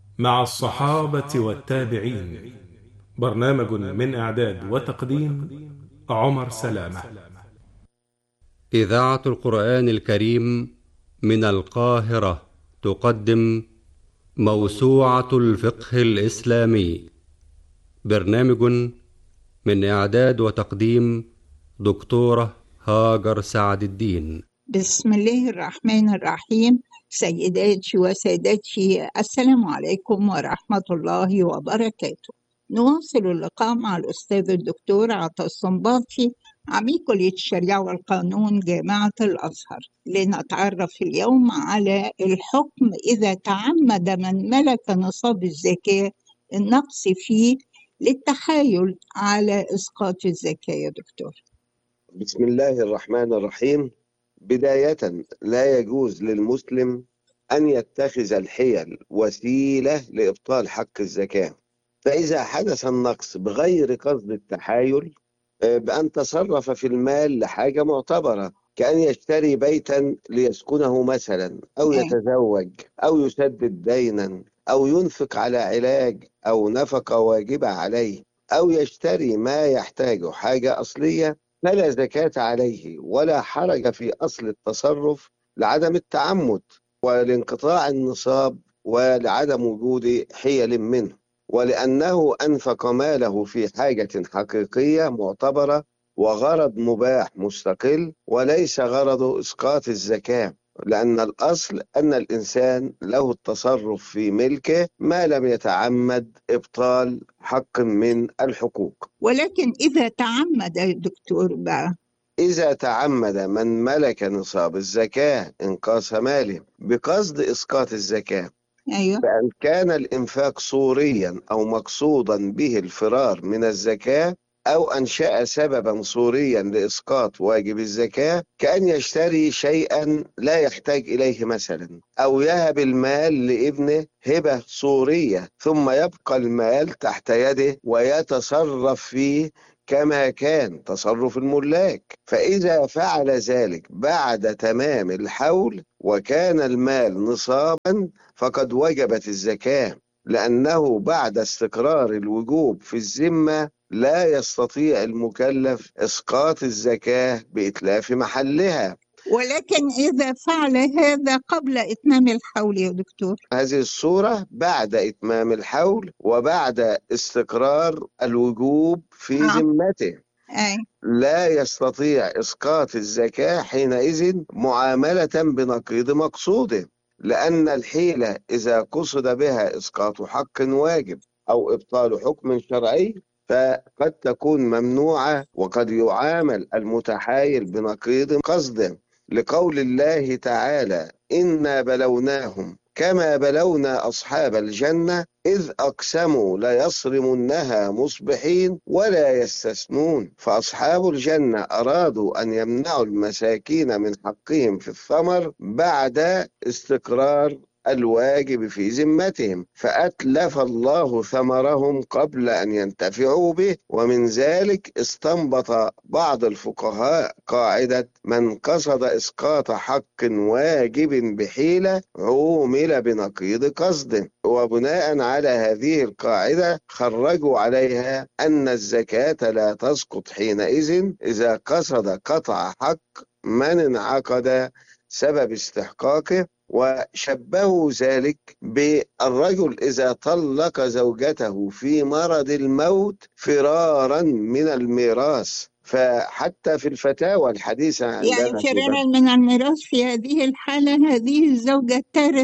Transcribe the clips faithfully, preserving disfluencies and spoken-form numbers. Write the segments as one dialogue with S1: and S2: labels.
S1: مع الصحابة والتابعين. برنامج من إعداد وتقديم عمر سلامة.
S2: إذاعة القرآن الكريم من القاهرة تقدم موسوعة الفقه الإسلامي. برنامج من إعداد وتقديم دكتورة هاجر سعد الدين.
S3: بسم الله الرحمن الرحيم. سيداتي وسادتي، السلام عليكم ورحمة الله وبركاته. نواصل اللقاء مع الأستاذ الدكتور عطا الصنباطي، عميد كلية الشريعة والقانون جامعة الأزهر، لنتعرف اليوم على الحكم إذا تعمد من ملك نصاب الزكاة النقص فيه للتحايل على إسقاط الزكاة. يا دكتور.
S4: بسم الله الرحمن الرحيم. بداية، لا يجوز للمسلم أن يتخذ الحيل وسيلة لإبطال حق الزكاة، فإذا حدث النقص بغير قصد التحايل بأن تصرف في المال لحاجة معتبرة، كأن يشتري بيتا ليسكنه مثلا، أو يتزوج، أو يسدد دينا، أو ينفق على علاج أو نفقة واجبة عليه، أو يشتري ما يحتاجه حاجة أصلية، فلا زكاة عليه ولا حرج في أصل التصرف لعدم التعمد ولانقطاع النصاب ولعدم وجود حيل منه، ولأنه أنفق ماله في حاجة حقيقية معتبرة وغرض مباح مستقل، وليس غرضه إسقاط الزكاة، لأن الأصل أن الإنسان له التصرف في ملكه ما لم يتعمد إبطال حق من الحقوق.
S3: ولكن إذا تعمد يا دكتور بقى،
S4: إذا تعمد من ملك نصاب الزكاة إنقاص ماله بقصد إسقاط الزكاة،
S3: أيوه،
S4: بأن كان الإنفاق صوريا أو مقصودا به الفرار من الزكاة، أو أنشأ سببا صوريا لإسقاط واجب الزكاة، كأن يشتري شيئا لا يحتاج إليه مثلا، أو يهب المال لابنه هبة صورية ثم يبقى المال تحت يده ويتصرف فيه كما كان تصرف الملاك، فإذا فعل ذلك بعد تمام الحول وكان المال نصابا فقد وجبت الزكاة، لأنه بعد استقرار الوجوب في الذمة لا يستطيع المكلف إسقاط الزكاة بإتلاف محلها.
S3: ولكن إذا فعل هذا قبل إتمام الحول يا دكتور.
S4: هذه الصورة بعد إتمام الحول وبعد استقرار الوجوب في
S3: آه.
S4: ذمته
S3: أي.
S4: لا يستطيع إسقاط الزكاة حينئذ معاملة بنقيض مقصوده، لأن الحيلة إذا قصد بها إسقاط حق واجب أو إبطال حكم شرعي فقد تكون ممنوعة، وقد يعامل المتحايل بنقيض قصده، لقول الله تعالى: إنا بلوناهم كما بلونا أصحاب الجنة إذ أقسموا ليصرمنها مصبحين ولا يستثنون. فأصحاب الجنة أرادوا أن يمنعوا المساكين من حقهم في الثمر بعد استقرار الواجب في ذمتهم، فأتلف الله ثمرهم قبل أن ينتفعوا به. ومن ذلك استنبط بعض الفقهاء قاعدة: من قصد إسقاط حق واجب بحيلة عومل بنقيض قصده، وبناء على هذه القاعدة خرجوا عليها أن الزكاة لا تسقط حينئذ إذا قصد قطع حق من انعقد سبب استحقاقه، وشبهوا ذلك بالرجل إذا طلق زوجته في مرض الموت فرارا من الميراث. فحتى في الفتاوى الحديثة
S3: يعني
S4: عندنا في
S3: فرارا من الميراث في هذه الحالة هذه الزوجة ترث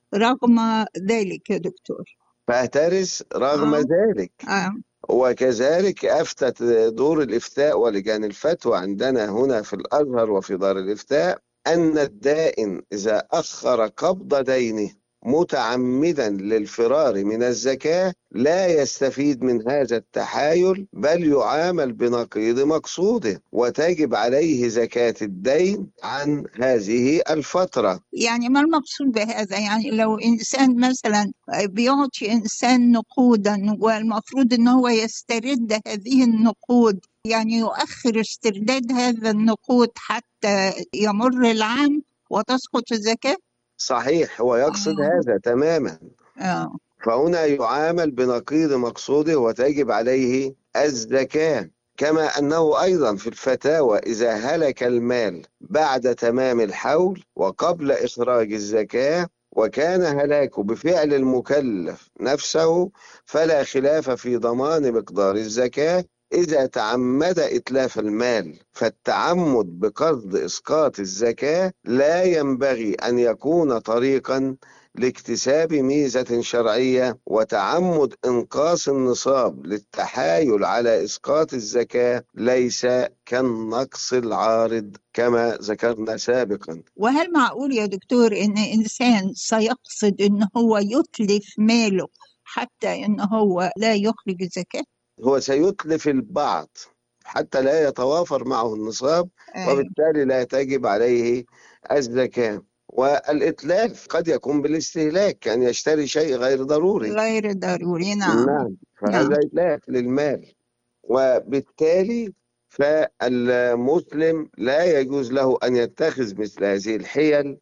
S3: رغم ذلك يا دكتور.
S4: فترث رغم
S3: آه.
S4: ذلك.
S3: آه.
S4: وكذلك أفتت دور الإفتاء ولجان الفتوى عندنا هنا في الأزهر وفي دار الإفتاء أن الدائن إذا أخر قبض دينه متعمدا للفرار من الزكاة لا يستفيد من هذا التحايل، بل يعامل بنقيض مقصوده، وتجب عليه زكاة الدين عن هذه الفترة.
S3: يعني ما المقصود بهذا؟ يعني لو إنسان مثلا بيعطي إنسان نقودا والمفروض إن هو يسترد هذه النقود، يعني يؤخر استرداد هذا النقود حتى يمر العام وتسقط الزكاة؟
S4: صحيح، هو يقصد
S3: آه.
S4: هذا تماما.
S3: آه.
S4: فهنا يعامل بنقيض مقصوده وتجب عليه الزكاة. كما أنه أيضا في الفتاوى إذا هلك المال بعد تمام الحول وقبل إخراج الزكاة وكان هلاكه بفعل المكلف نفسه فلا خلاف في ضمان مقدار الزكاة إذا تعمد إتلاف المال. فالتعمد بقصد إسقاط الزكاة لا ينبغي أن يكون طريقا لاكتساب ميزة شرعية، وتعمد إنقاص النصاب للتحايل على إسقاط الزكاة ليس كالنقص العارض كما ذكرنا سابقا.
S3: وهل معقول يا دكتور إن إنسان سيقصد إن هو يتلف ماله حتى إن هو لا يخرج الزكاة؟
S4: هو سيتلف البعض حتى لا يتوافر معه النصاب، وبالتالي لا تجب عليه الزكاة. والإتلاف قد يكون بالاستهلاك، كان يعني يشتري شيء غير ضروري
S3: غير ضروري. نعم
S4: نعم فهذا
S3: نعم.
S4: إتلاف للمال، وبالتالي فالمسلم لا يجوز له أن يتخذ مثل هذه الحيل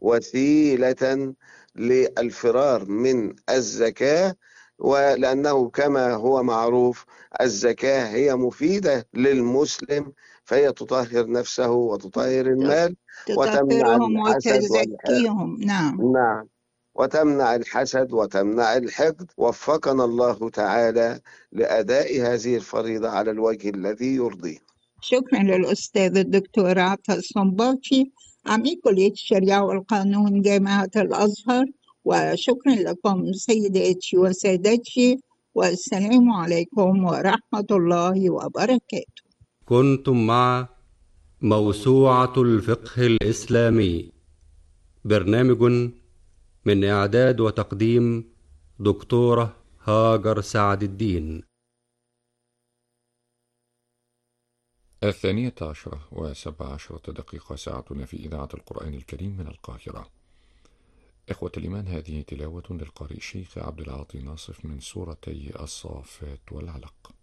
S4: وسيلة للفرار من الزكاة، ولأنه كما هو معروف الزكاة هي مفيدة للمسلم، فهي تطهر نفسه وتطهر المال وتمنع
S3: تطهرهم
S4: الحسد والحقد.
S3: وتزكيهم. نعم
S4: نعم، وتمنع الحسد وتمنع الحقد. وفقنا الله تعالى لأداء هذه الفريضة على الوجه الذي يرضيه.
S3: شكرا للأستاذ الدكتور عطا الصنباطي عميد كلية الشريعة والقانون جامعة الأزهر، وشكرا لكم سيداتي وسادتي، والسلام عليكم ورحمة الله وبركاته.
S2: كنتم مع موسوعة الفقه الإسلامي، برنامج من إعداد وتقديم دكتورة هاجر سعد الدين.
S5: الثانية عشرة وسبع عشرة دقيقة ساعتنا في إذاعة القرآن الكريم من القاهرة. إخوة الإيمان، هذه تلاوة للقارئ الشيخ عبد العاطي ناصف من سورتي الصافات والعلق.